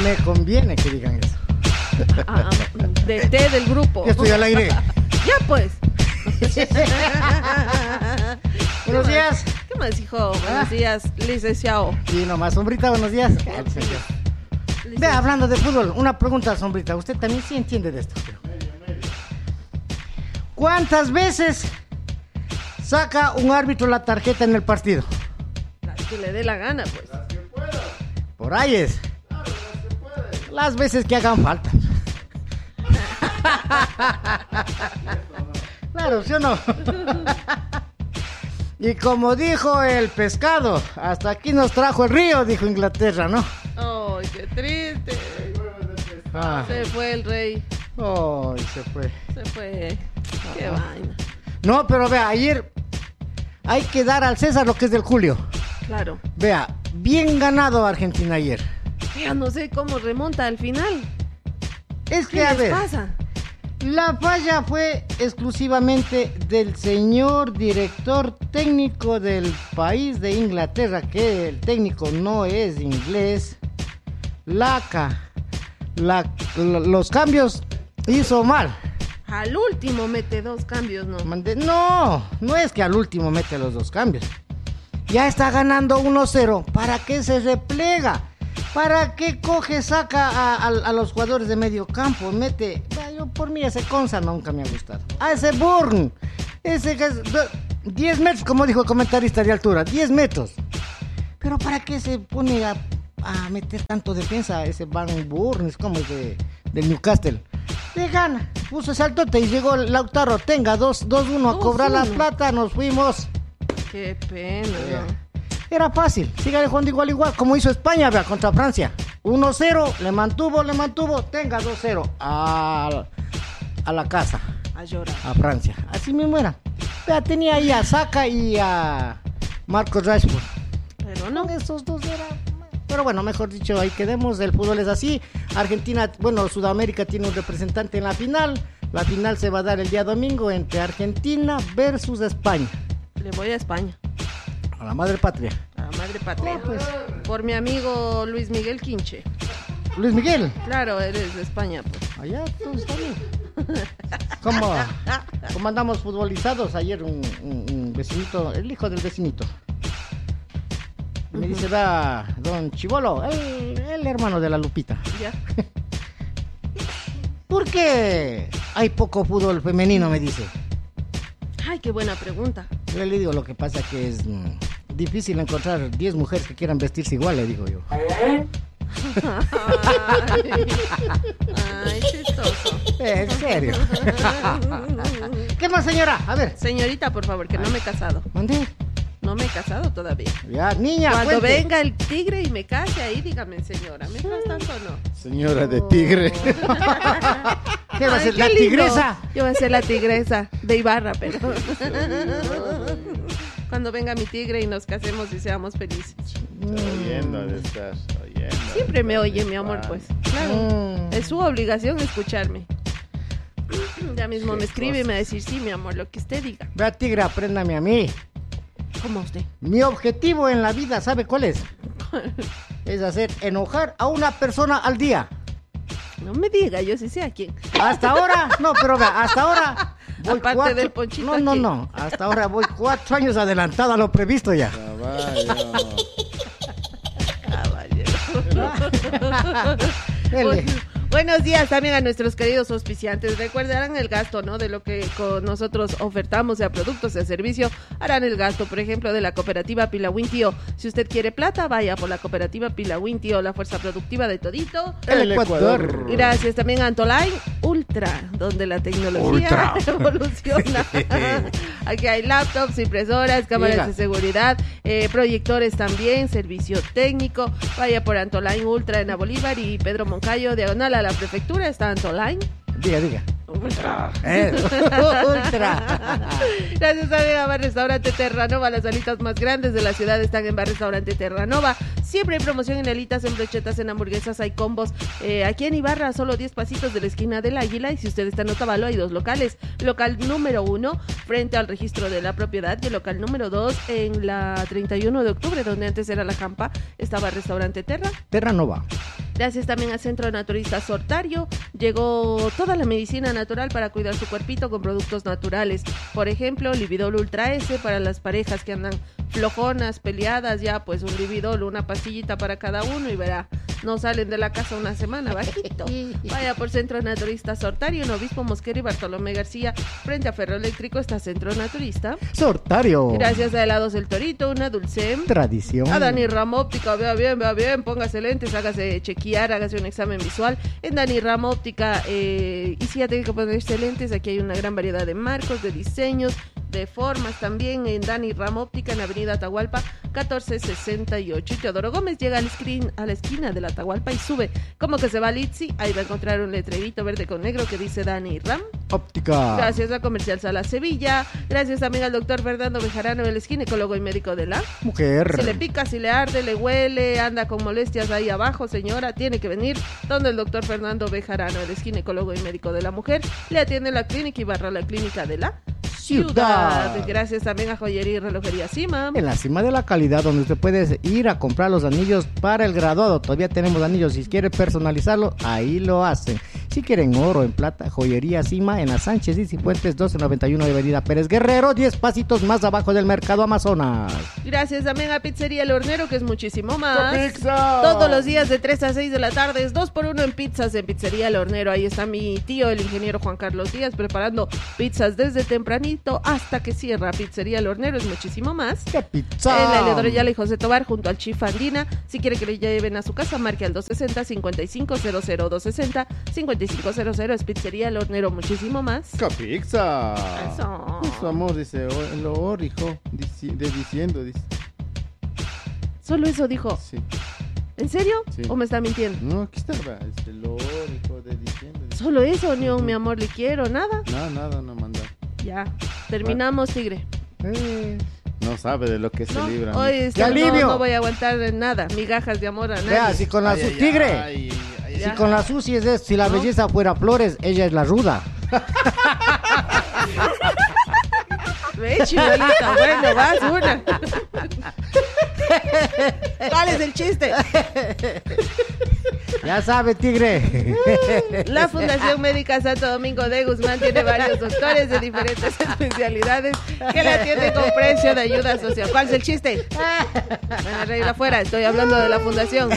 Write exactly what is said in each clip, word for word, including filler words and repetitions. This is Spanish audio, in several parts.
me conviene que digan eso. Ah, de té del grupo. Ya estoy al aire. Ya pues. Buenos días. ¿Qué más, hijo? Buenos ¿Ah? días, licenciado. Sí, nomás, Sombrita, buenos días. Vea, hablando de fútbol, una pregunta, Sombrita. Usted también sí entiende de esto. Pero... ¿cuántas veces saca un árbitro la tarjeta en el partido? Las que le dé la gana, pues. Las que pueda. Por ahí es. Claro, las que puede. Las veces que hagan falta. Claro, ¿sí o no? Y como dijo el pescado, hasta aquí nos trajo el río, dijo Inglaterra, ¿no? Ay, qué triste. Ah. Se fue el rey. Oh, se fue. Se fue. Qué Ah. vaina. No, pero vea, ayer hay que dar al César lo que es del Julio. Claro. Vea, bien ganado Argentina ayer. Ya no sé cómo remonta al final. Es ¿Qué que, a les ver, pasa? la falla fue exclusivamente del señor director técnico del país de Inglaterra, que el técnico no es inglés. Laca, la, la- los cambios hizo mal. Al último mete dos cambios, ¿no? Mande- No, no es que al último mete los dos cambios. Ya está ganando uno cero. ¿Para qué se replega? ¿Para qué coge, saca a, a- a los jugadores de medio campo? Mete, bah, yo por mí ese Conza nunca me ha gustado. A ese Burn, ese que es do- diez metros, como dijo el comentarista de altura, diez metros. Pero ¿para qué se pone a, a meter tanto defensa ese Van Burn? Es como es de, del Newcastle. Le gana, puso saltote y llegó Lautaro, tenga dos uno a dos cobrar la uno. plata, nos fuimos. Qué pena, ¿no? Era fácil, siga jugando igual igual, como hizo España, vea, contra Francia. uno cero, le mantuvo, le mantuvo, tenga dos cero a, a la casa, A llorar. a Francia. Así mismo era. Vea, tenía ahí a Saka y a Marcos Rashford. Pero no. No, esos dos eran... Pero bueno, mejor dicho, ahí quedemos, el fútbol es así. Argentina, bueno, Sudamérica tiene un representante en la final. La final se va a dar el día domingo entre Argentina versus España. Le voy a España. A la madre patria. A la madre patria. Oh, pues. Por mi amigo Luis Miguel Quinche. Luis Miguel. Claro, eres de España, pues. Allá, todo está bien. ¿Cómo, cómo andamos futbolizados? Ayer un, un- un vecinito, el hijo del vecinito, me dice, va, don Chibolo, el, el hermano de la Lupita, Ya. ¿por qué hay poco fútbol femenino? Me dice. Ay, qué buena pregunta. Yo le digo, lo que pasa que es mm, difícil encontrar diez mujeres que quieran vestirse igual, le digo yo. Ay, Ay chistoso. Eh, en serio. ¿Qué más, señora? A ver, Señorita, por favor, que no me he casado. mandé. No me he casado todavía. Ya, niña, Cuando cuente. venga el tigre y me case ahí, dígame, señora. Mientras tanto, no. Señora de tigre. ¿Qué va a Ay, ser? qué ¿La lindo. tigresa? Yo voy a ser la tigresa de Ibarra, pero... Cuando venga mi tigre y nos casemos y seamos felices. Oyendo de estar, oyendo. Siempre me de oye, estar. mi amor, pues. Claro. Mm. Es su obligación escucharme. Ya mismo Qué me escribe y cosas. me va a decir, sí, mi amor, lo que usted diga. Vea, tigre, apréndame a mí. ¿Cómo usted? Mi objetivo en la vida, ¿sabe cuál es? Es hacer enojar a una persona al día. No me diga, yo sí sé a quién. Hasta ahora, no, pero vea, hasta ahora voy Aparte cuatro... del Ponchito, No, no, ¿a quién? no, hasta ahora voy cuatro años adelantado a lo previsto ya. Caballo. Caballero. Dele. Buenos días también a nuestros queridos auspiciantes. Recuerden el gasto, ¿no? De lo que con nosotros ofertamos, sea productos, sea servicio. Harán el gasto, por ejemplo, de la cooperativa Pilawin Tío. Si usted quiere plata, vaya por la cooperativa Pilawin Tío, la fuerza productiva de todito. El Ecuador. Gracias también a Antoline Ultra, donde la tecnología evoluciona. Aquí hay laptops, impresoras, cámaras Diga. de seguridad, eh, proyectores también, servicio técnico. Vaya por Antoline Ultra en la Bolívar y Pedro Moncayo, diagonal a la prefectura, está Antoline. Diga, diga. Ultra. Eh, ultra. Gracias también a Bar Restaurante Terranova. Las alitas más grandes de la ciudad están en Bar Restaurante Terranova. Siempre hay promoción en alitas, en brochetas, en hamburguesas, hay combos. Eh, aquí en Ibarra, solo diez pasitos de la esquina del Águila. Y si usted está en Otavalo, hay dos locales. Local número uno, frente al registro de la propiedad. Y el local número dos, en la treinta y uno de octubre, donde antes era la Jampa, estaba Restaurante Terra. Terranova. Gracias también al Centro Naturista Sortario. Llegó toda la medicina natural para cuidar su cuerpito con productos naturales. Por ejemplo, Lividol Ultra S para las parejas que andan flojonas, peleadas, ya pues un Lividol, una pastillita para cada uno y verá, no salen de la casa una semana bajito. Vaya por Centro Naturista Sortario en Obispo Mosquera y Bartolomé García, frente a Ferroeléctrico está Centro Naturista. Sortario. Gracias a Helados El Torito, una dulce. Tradición. A Dani Rama Óptica, vea bien, vea bien, póngase lentes, hágase chequear, hágase un examen visual. En Dani Rama Óptica, eh, y si ya tiene que ponerse lentes, aquí hay una gran variedad de marcos, de diseños, de formas también en Dani Rama Óptica en Avenida Atahualpa catorce sesenta y ocho. Y Teodoro Gómez llega al screen, a la esquina de la Atahualpa y sube como que se va al Itzi, ahí va a encontrar un letrerito verde con negro que dice Dani Ram Óptica. Gracias a Comercial Sala Sevilla. Gracias también al doctor Fernando Bejarano, el ginecólogo y médico de la Mujer. Si le pica, si le arde, le huele, anda con molestias ahí abajo, señora, tiene que venir donde el doctor Fernando Bejarano, el ginecólogo y médico de la mujer. Le atiende la clínica y barra la clínica de la ciudad. ciudad. Gracias también a Joyería y Relojería Cima. En la cima de la calidad, donde usted puede ir a comprar los anillos para el graduado. Todavía tenemos anillos. Si quiere personalizarlo, ahí lo hacen. Si quieren oro en plata, Joyería Cima en la Sánchez y Cifuentes doce noventa y uno de Avenida Pérez Guerrero, diez pasitos más abajo del Mercado Amazonas. Gracias también a Pizzería El Hornero, que es muchísimo más. ¡Pizza! Todos los días de tres a seis de la tarde es dos por uno en pizzas en Pizzería El Hornero. Ahí está mi tío, el ingeniero Juan Carlos Díaz, preparando pizzas desde tempranito hasta que cierra. Pizzería El Hornero es muchísimo más. ¡Qué pizza! En la Eleodoro Yala y José Tobar, junto al Chifa Andina. Si quiere que le lleven a su casa, marque al dos sesenta, cincuenta y cinco cero cero, dos sesenta, cincuenta y cinco cero cero. Es Pizzería El Hornero, muchísimo más. ¡Qué pizza! Eso. Su amor, dice, o- en lo or, hijo, dici- de diciendo, dice. Solo eso dijo. Sí. ¿En serio? Sí. ¿O me está mintiendo? No, aquí estaba, este, lo or, hijo, de diciendo. dice. Solo eso, ni un mi amor le quiero, nada. No, nada, no manda. Ya, terminamos, Tigre. Eh, No sabe de lo que se No, libra. hoy ¡Qué este, no, alivio! no voy a aguantar nada, migajas de amor a nadie. Vea, si con la Ay, su ay, tigre, ay, ay, si Ya. con la sucia es esto, si la ¿No? belleza fuera flores, ella es la ruda. Ve, chibolita, bueno, vas una. ¿Cuál es el chiste? Ya sabe, tigre. La Fundación Médica Santo Domingo de Guzmán tiene varios doctores de diferentes especialidades que le atienden con precio de ayuda social. ¿Cuál es el chiste? Van a reír afuera, estoy hablando de la fundación.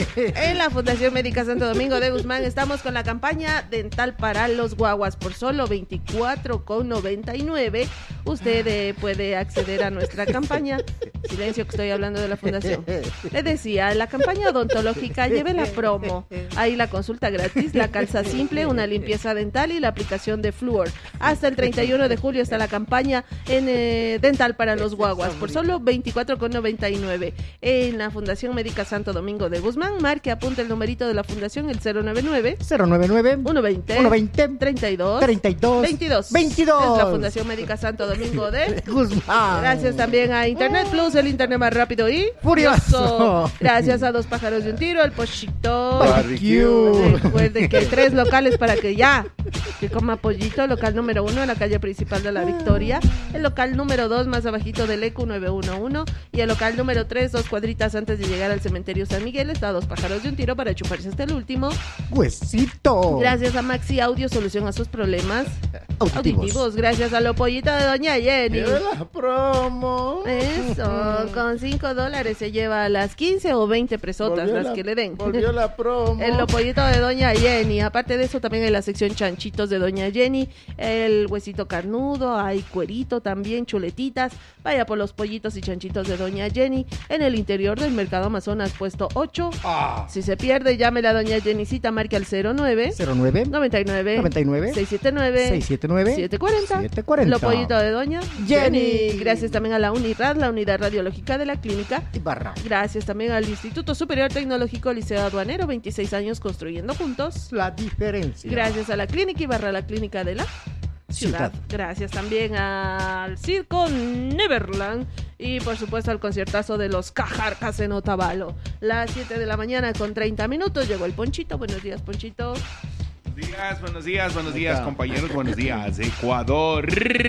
En la Fundación Médica Santo Domingo de Guzmán estamos con la campaña dental para los guaguas por solo veinticuatro con noventa y nueve. Usted eh, puede acceder a nuestra campaña. Silencio, que estoy hablando de la fundación. Le decía, la campaña odontológica, lleve la promo. Ahí la consulta gratis, la calza simple, una limpieza dental y la aplicación de flúor. Hasta el treinta y uno de julio está la campaña en eh, dental para los guaguas por solo veinticuatro con noventa y nueve. En la Fundación Médica Santo Domingo de Guzmán, marque, apunta el numerito de la fundación, el cero nueve nueve, cero nueve nueve, uno veinte, uno veinte, treinta y dos, treinta y dos, veintidós. veintidós. Es la Fundación Médica Santo Domingo de Guzmán. Gracias también a Internet Plus, el internet más rápido y Furioso. Gracias a Dos Pájaros de un Tiro, el Pochito. Barbecue. Recuerden que hay tres locales para que ya que coma pollito. Local número uno en la calle principal de La Victoria, el local número dos más abajito del E Q nueve uno uno y el local número tres, dos cuadritas antes de llegar al cementerio San Miguel. Está a Dos Pájaros de un Tiro para chuparse hasta el último. Huesito. Gracias a Maxi Audio, solución a sus problemas Auditivos. auditivos. Gracias a lo pollito de Doña Jenny. Lleve la promo. Eso, con cinco dólares se lleva las quince o veinte presotas, Volvió las la- que le den. Volvió la promo. El lopollito de Doña Jenny. Aparte de eso, también en la sección chanchitos de Doña Jenny, el huesito carnudo, hay cuerito también, chuletitas. Vaya por los pollitos y chanchitos de Doña Jenny en el interior del Mercado Amazonas, puesto ocho. Ah. Si se pierde, llámele a Doña Jennycita, marque al cero nueve, cero nueve, noventa y nueve, noventa y nueve, seiscientos setenta y nueve, seiscientos setenta y nueve, setecientos cuarenta. setecientos cuarenta. Lo pollito de Doña Jenny. Jenny. Gracias también a la UNIRAD, la Unidad Radiológica de la Clínica. Y barra. Gracias también al Instituto Superior Tecnológico Liceo Aduanero, veintiséis años construyendo juntos. La diferencia. Gracias a la Clínica y barra la Clínica de la Ciudad. Ciudad. Gracias también al Circo Neverland y por supuesto al conciertazo de los Cajarcas en Otavalo. Las siete de la mañana con treinta minutos llegó el Ponchito. Buenos días, Ponchito. Buenos días, buenos días, buenos Ahí días, está. compañeros, buenos días, Ecuador.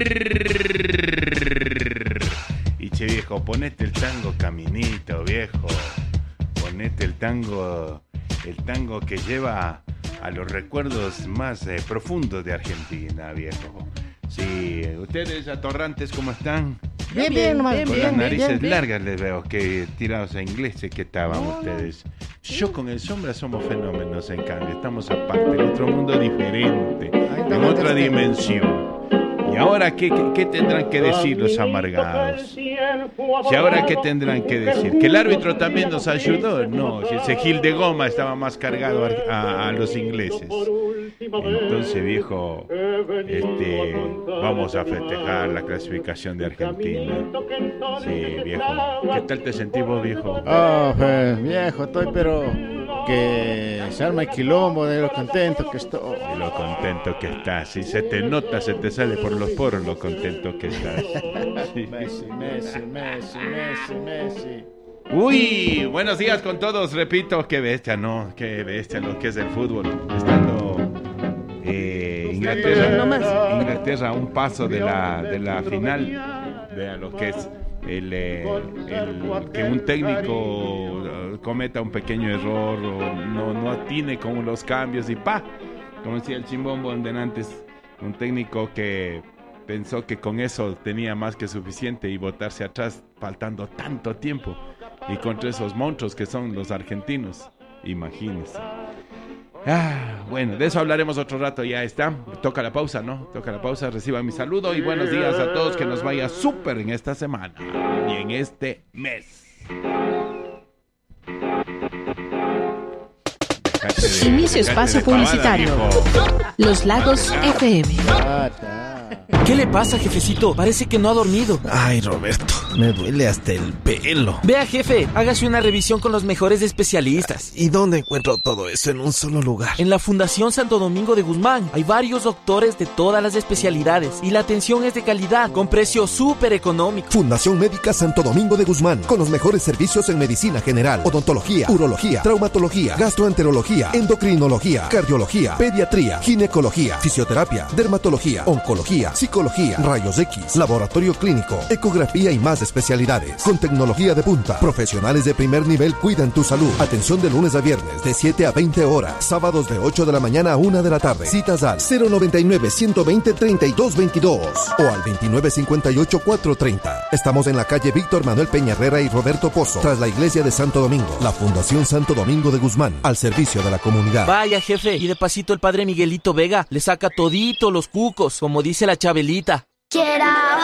Y che viejo, ponete el tango caminito, viejo. Ponete el tango el tango que lleva a los recuerdos más eh, profundos de Argentina, viejo. Sí, ustedes atorrantes, ¿cómo están? Bien, bien, nomás. bien, Con bien, las bien, narices bien, bien. largas les veo, que tirados a inglés, ¿qué estaban ustedes? Yo con el Sombra somos fenómenos, en cambio, estamos aparte, en otro mundo diferente, en otra dimensión. ¿Y ahora qué, qué, qué tendrán que decir los amargados? ¿Y ahora qué tendrán que decir? ¿Que el árbitro también nos ayudó? No, si ese Gil de Goma estaba más cargado a, a, a los ingleses. Entonces, viejo, este, vamos a festejar la clasificación de Argentina. Sí, viejo. ¿Qué tal te sentís vos, viejo? Oh, pues, viejo, estoy pero que se arma el quilombo de lo contento que estoy. De lo contento que estás. Si se te nota, se te sale por los poros lo contento que estás. Sí. Messi, Messi, Messi, Messi, Messi. Uy, buenos días con todos, repito, qué bestia, ¿no? Qué bestia lo que es el fútbol. Estando eh, Inglaterra, No más. Inglaterra a un paso de la, de la final, de lo que es el, eh, el que un técnico uh, cometa un pequeño error o no, no atine con los cambios y pa, como decía el Chimbombo en antes, un técnico que pensó que con eso tenía más que suficiente y botarse atrás faltando tanto tiempo y contra esos monstruos que son los argentinos, imagínense. Ah, bueno, de eso hablaremos otro rato, ya está. Toca la pausa, ¿no? Toca la pausa, reciba mi saludo y buenos días a todos, que nos vaya súper en esta semana y en este mes. De, Inicio espacio publicitario. Pavada, Los Lagos F M. Ah, ya. ¿Qué le pasa, jefecito? Parece que no ha dormido. Ay, Roberto, me duele hasta el pelo. Vea, jefe, hágase una revisión con los mejores especialistas. ¿Y dónde encuentro todo eso en un solo lugar? En la Fundación Santo Domingo de Guzmán hay varios doctores de todas las especialidades y la atención es de calidad, con precio súper económico. Fundación Médica Santo Domingo de Guzmán, con los mejores servicios en medicina general, odontología, urología, traumatología, gastroenterología, endocrinología, cardiología, pediatría, ginecología, fisioterapia, dermatología, oncología, psicología, rayos X, laboratorio clínico, ecografía y más especialidades. Con tecnología de punta, profesionales de primer nivel cuidan tu salud. Atención de lunes a viernes de siete a veinte horas, sábados de ocho de la mañana a una de la tarde. Citas al cero noventa y nueve, ciento veinte, treinta y dos veintidós o al veintinueve cincuenta y ocho, cuatrocientos treinta. Estamos en la calle Víctor Manuel Peña Herrera y Roberto Pozo, tras la iglesia de Santo Domingo. La Fundación Santo Domingo de Guzmán, al servicio de la comunidad. Vaya, jefe, y de pasito el padre Miguelito Vega le saca todito los cucos, como dice la Chabelita. Quiera